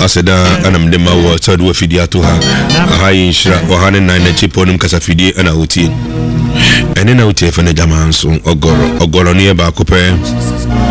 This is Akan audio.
aseda anam de ma wo sɛ do afidi ato ha aha yi nhyira wa ne nan na chipo nim kasa fidie ana wotie ene na wotie fa na jama nso ogoro ne ba ko pɛ